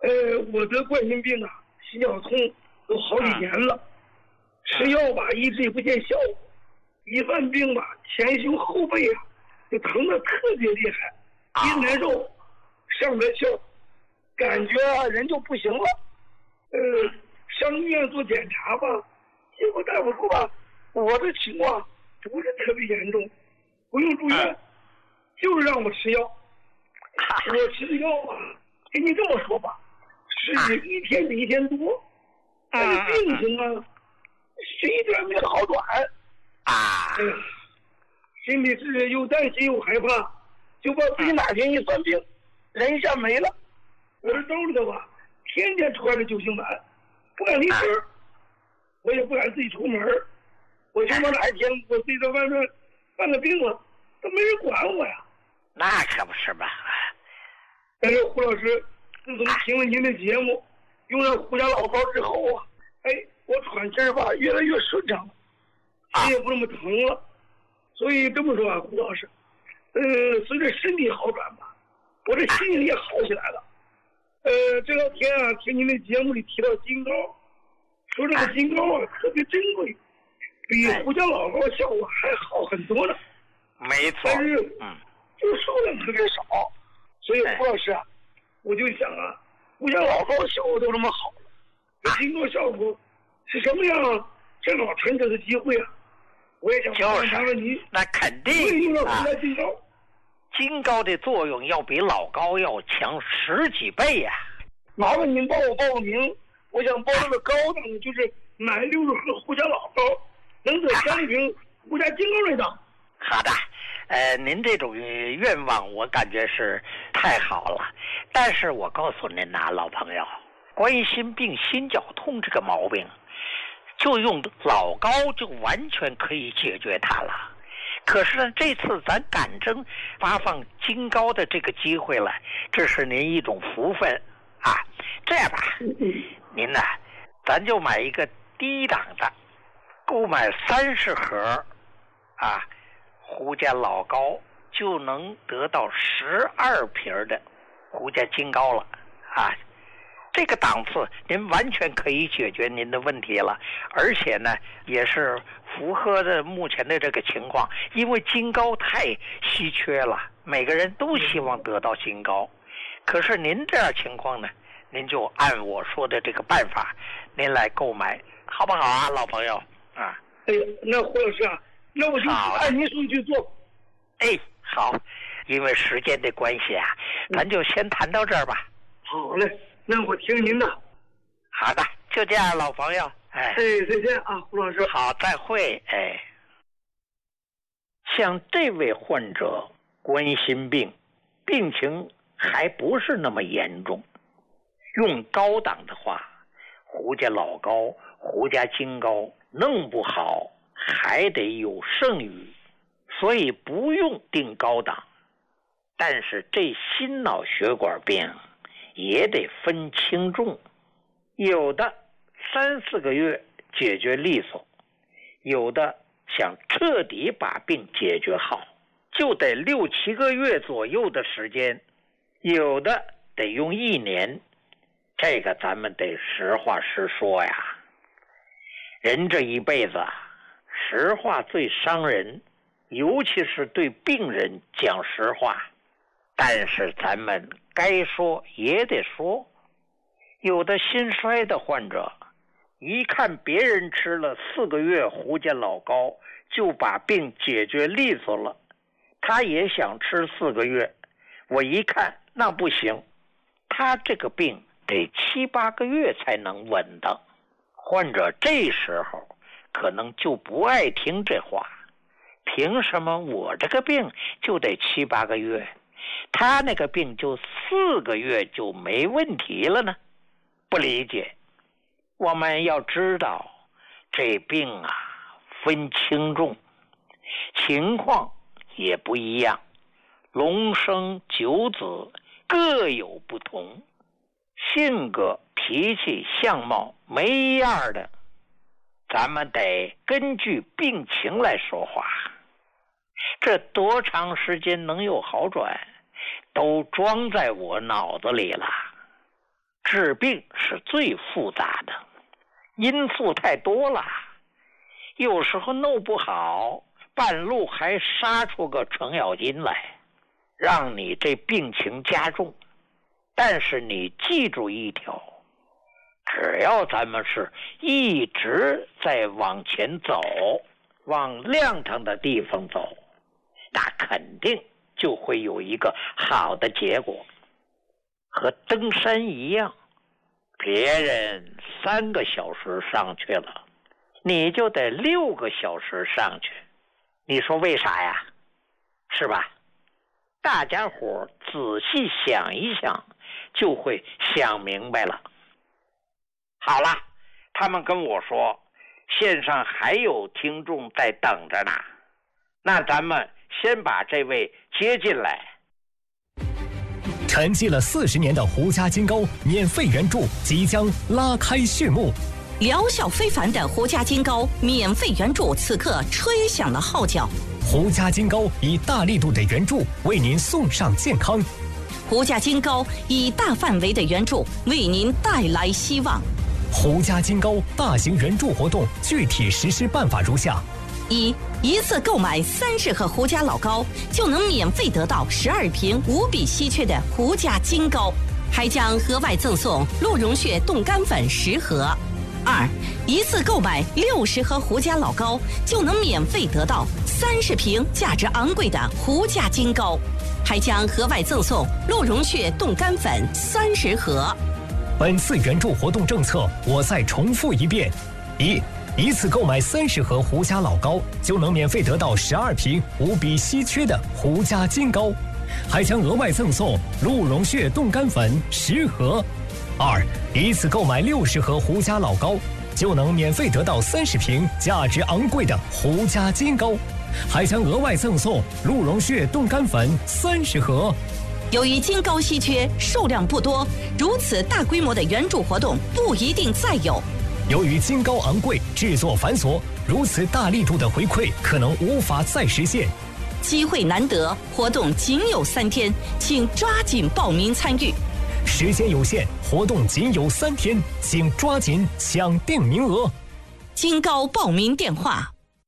我得冠心病啊，心绞痛都好几年了，吃药吧一直也不见效果，一犯病吧前胸后背啊就疼得特别厉害，一难受上不来气，感觉人就不行了。上医院做检查吧，结果大夫说吧，我的情况不是特别严重，不用住院，就是让我吃药。我吃的药啊，跟你这么说吧，是一天比一天多，但是病情啊，是一点没好转。心里是又担心又害怕，就把自己哪天一犯病，人一下没了。我这兜里头吧，天天揣着救心丸，不敢离身，我也不敢自己出门。我就怕哪一天我自己在外面犯了病了，都没人管我呀。 那可不是吧？ 但是胡老师，自从听了您的节目，用了胡家老膏之后啊，我喘气儿吧越来越顺畅了，心也不那么疼了。所以这么说啊，胡老师，随着身体好转吧，我这心情也好起来了。这两天啊，听您的节目里提到金膏，说这个金膏啊特别珍贵，比胡家老膏效果还好很多呢。 没错。 但是，就数量特别少，所以胡老师啊，我就想啊，胡家老膏效果都这么好了，这金膏效果是什么样？正好趁这个机会啊，我也想问问您， 那肯定啊，金膏的作用要比老膏要强10几倍呀。 麻烦您帮我报个名，我想报这个高档的，就是买60盒胡家老膏，能得3瓶胡家金膏那档。 好的。您这种愿望我感觉是太好了，但是我告诉您呐，老朋友，冠心病、心绞痛这个毛病，就用老膏就完全可以解决它了。可是呢，这次咱赶正发放金膏的这个机会了，这是您一种福分啊。这样吧，您呢，咱就买一个低档的，购买30盒啊。胡家老膏就能得到12瓶的胡家金膏了啊！这个档次您完全可以解决您的问题了，而且呢也是符合的目前的这个情况，因为金膏太稀缺了，每个人都希望得到金膏。可是您这样情况呢，您就按我说的这个办法，您来购买，好不好啊，老朋友啊？ 那胡老师啊。那我就按您说去做。 好，因为时间的关系啊，咱就先谈到这儿吧。 好嘞，那我听您的。 好的，就这样，老朋友。 再见啊，胡老师。 好，再会。像这位患者冠心病，病情还不是那么严重，用高档的话，胡家老膏、胡家金膏弄不好还得有剩余，所以不用定高档。但是这心脑血管病也得分轻重，有的3、4个月解决利索，有的想彻底把病解决好，就得6、7个月左右的时间，有的得用1年。这个咱们得实话实说呀。人这一辈子实话最伤人，尤其是对病人讲实话。但是咱们该说也得说，有的心衰的患者，一看别人吃了4个月胡家老膏就把病解决利索了，他也想吃4个月。我一看那不行，他这个病得7、8个月才能稳当。患者这时候可能就不爱听这话，凭什么我这个病就得7、8个月，他那个病就4个月就没问题了呢？不理解。我们要知道，这病啊分轻重，情况也不一样，龙生九子各有不同，性格、脾气、相貌没样的，咱们得根据病情来说话。这多长时间能有好转，都装在我脑子里了。 治病是最复杂的，因素太多了，有时候弄不好，半路还杀出个程咬金来，让你这病情加重。但是你记住一条，只要咱们是一直在往前走，往亮堂的地方走，那肯定就会有一个好的结果。和登山一样，别人3个小时上去了，你就得6个小时上去。你说为啥呀？是吧？大家伙仔细想一想，就会想明白了。好了，他们跟我说线上还有听众在等着呢，那咱们先把这位接进来。 沉寂了40年的胡家金膏免费援助即将拉开序幕， 疗效非凡的胡家金膏免费援助此刻吹响了号角。 胡家金膏以大力度的援助为您送上健康， 胡家金膏以大范围的援助为您带来希望。 胡家金膏大型援助活动具体实施办法如下： 一次购买30盒胡家老膏，就能免费得到12瓶无比稀缺的胡家金膏，还将额外赠送鹿茸血冻干粉10盒。一次购买60盒胡家老膏，就能免费得到30瓶价值昂贵的胡家金膏，还将额外赠送鹿茸血冻干粉30盒。 本次援助活动政策我再重复一遍：一次购买30盒胡家老膏，就能免费得到12瓶无比稀缺的胡家金膏，还将额外赠送鹿茸血冻干粉10盒。一次购买60盒胡家老膏，就能免费得到30瓶价值昂贵的胡家金膏，还将额外赠送鹿茸血冻干粉30盒。 由于金膏稀缺，数量不多，如此大规模的援助活动不一定再有。 由于金膏昂贵，制作繁琐，如此大力度的回馈可能无法再实现。 机会难得，活动仅有3天，请抓紧报名参与。 时间有限，活动仅有3天，请抓紧抢订名额。 金膏报名电话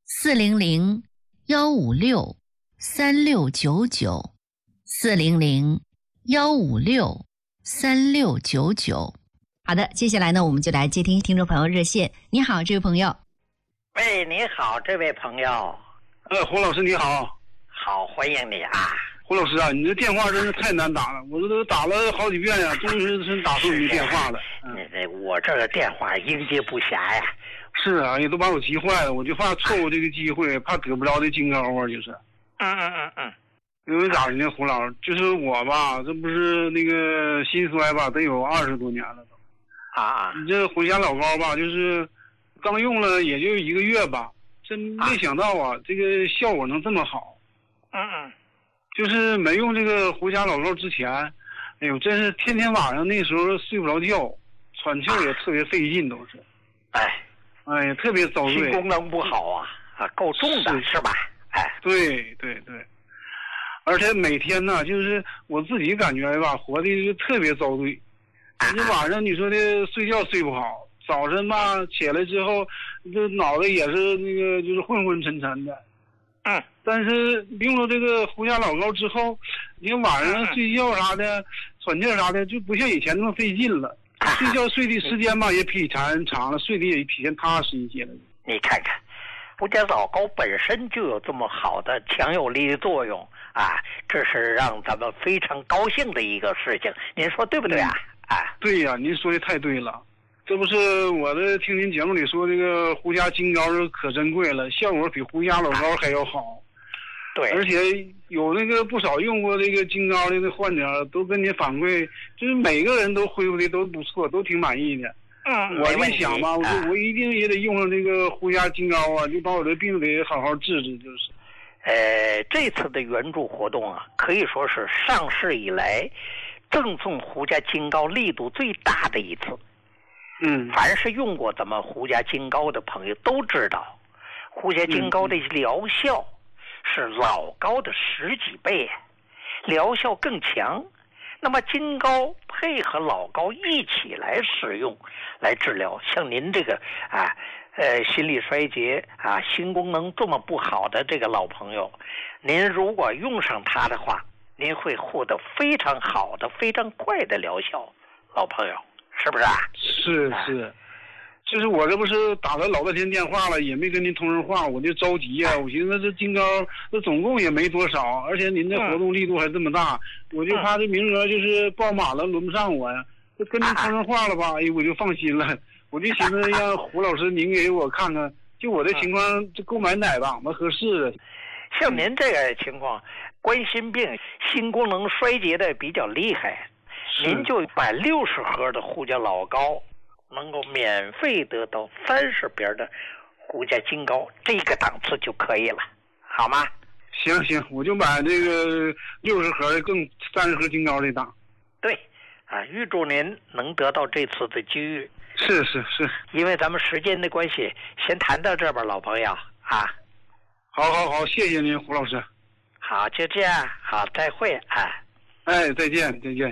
400-156-3699，400-156-3699。好的，接下来呢，我们就来接听听众朋友热线。你好，这位朋友。 喂，你好，这位朋友。 胡老师你好。 好，欢迎你啊。 胡老师啊，你这电话真是太难打了，我这都打了好几遍呀，终于是打通你电话了。 我这个电话应接不暇呀。 是啊，也都把我急坏了，我就怕错过这个机会，怕得不着这金膏啊，就是。因为咋的呢，胡老师，就是我吧，这不是那个心衰吧，得有20多年了都。你这胡家老膏吧，就是刚用了也就1个月吧，真没想到啊，这个效果能这么好。就是没用这个胡家老膏之前，哎呦，真是天天晚上那时候睡不着觉，喘气也特别费劲，都是。哎呀，特别遭罪。 心功能不好啊，够重的是吧？ 对。而且每天呢，就是我自己感觉吧，活的就特别遭罪。你晚上你说的睡觉睡不好，早晨吧起来之后，这脑袋也是那个就是昏昏沉沉的。但是用了这个胡家老膏之后，你晚上睡觉啥的、喘气啥的，就不像以前那么费劲了。睡觉睡的时间吧也比以前长了，睡的也比以前踏实一些了。 你看看，胡家老膏本身就有这么好的强有力的作用啊，这是让咱们非常高兴的一个事情，您说对不对啊？ 对呀，您说的太对了。这不是我的听您节目里说这个胡家金膏是可珍贵了，效果比胡家老膏还要好。 对， 而且有那个不少用过这个金膏的患者都跟您反馈，就是每个人都恢复的都不错，都挺满意的。我就想吧，我一定也得用上这个胡家金膏啊，就把我的病得好好治治，就是。 这次的援助活动啊，可以说是上市以来赠送胡家金膏力度最大的一次。凡是用过咱们胡家金膏的朋友都知道，胡家金膏的疗效是老膏的10几倍，疗效更强。 那么金膏配合老膏一起来使用来治疗，像您这个心力衰竭心功能这么不好的这个老朋友，您如果用上它的话，您会获得非常好的非常快的疗效，老朋友是不是啊？ 是，就是我这不是打了老半天电话了，也没跟您通上话，我就着急呀。我寻思这金膏这总共也没多少，而且您这活动力度还这么大，我就怕这名额就是报满了轮不上我呀。就跟您通上话了吧，哎，我就放心了。我就寻思让胡老师您给我看看，就我这情况，这购买哪档子合适啊？ 像您这个情况，冠心病、心功能衰竭的比较厉害，您就买60盒的胡家老膏，能够免费得到30瓶的胡家金膏，这个档次就可以了，好吗？ 行，我就买这个60盒的更30盒金膏这档。对， 预祝您能得到这次的机遇。 是， 因为咱们时间的关系，先谈到这吧，老朋友啊。 好，谢谢您，胡老师。 好，就这样，好，再会啊。 哎，再见。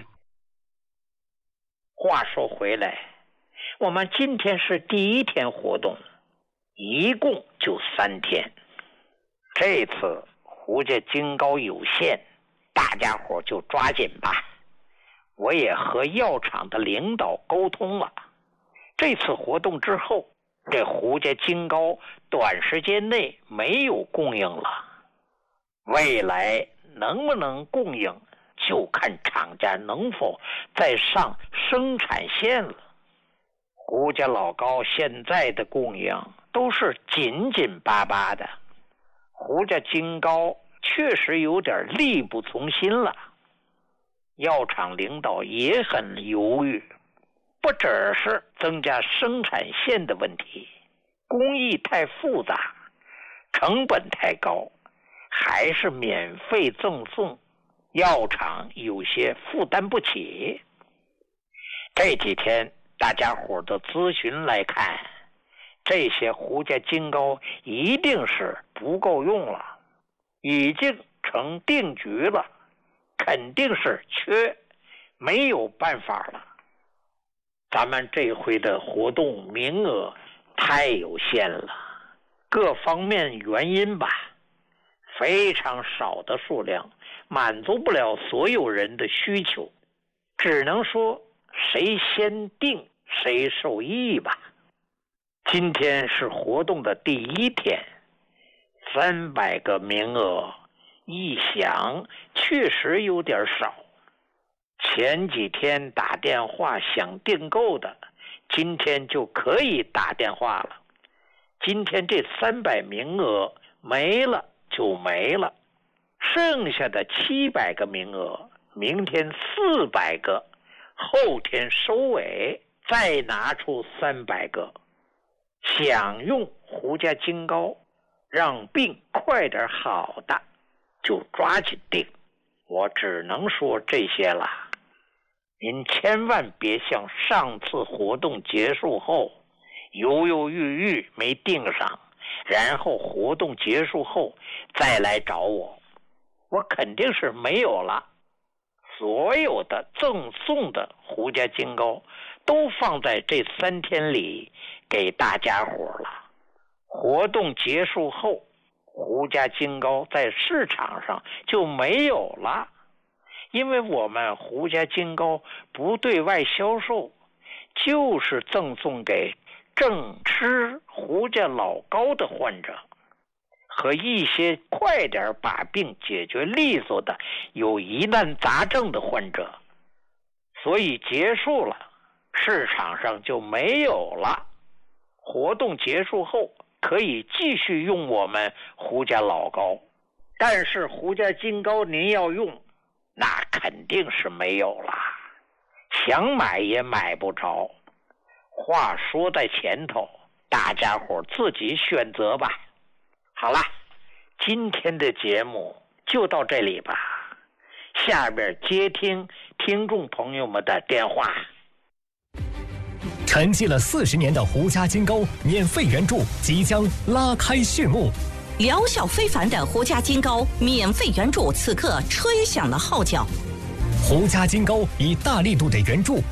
话说回来，我们今天是第1天活动，一共就3天。这次胡家金膏有限，大家伙就抓紧吧。我也和药厂的领导沟通了，这次活动之后，这胡家金膏短时间内没有供应了，未来能不能供应，就看厂家能否再上生产线了。胡家老膏现在的供应都是紧紧巴巴的，胡家金膏确实有点力不从心了。药厂领导也很犹豫，不只是增加生产线的问题，工艺太复杂，成本太高，还是免费赠送，药厂有些负担不起。这几天大家伙的咨询来看，这些胡家金膏一定是不够用了，已经成定局了，肯定是缺，没有办法了。咱们这回的活动名额太有限了，各方面原因吧，非常少的数量满足不了所有人的需求，只能说谁先定谁受益吧。今天是活动的第1天，300个名额，一想确实有点少。前几天打电话想订购的，今天就可以打电话了。今天这300名额没了就没了，剩下的700个名额，明天400个，后天收尾，再拿出300个。想用胡家金膏让病快点好的，就抓紧订。我只能说这些了，您千万别像上次活动结束后犹犹豫豫没订上，然后活动结束后再来找我，我肯定是没有了。所有的赠送的胡家金膏都放在这3天里给大家伙了。活动结束后，胡家金膏在市场上就没有了，因为我们胡家金膏不对外销售，就是赠送给正吃胡家老膏的患者和一些快点把病解决利索的有疑难杂症的患者，所以结束了，市场上就没有了。活动结束后可以继续用我们胡家老膏，但是胡家金膏您要用，那肯定是没有了，想买也买不着。话说在前头，大家伙自己选择吧。好了，今天的节目就到这里吧，下边接听听众朋友们的电话。 沉寂了40年的胡家金膏免费援助即将拉开序幕， 疗效非凡的胡家金膏免费援助此刻吹响了号角。 胡家金膏以大力度的圆柱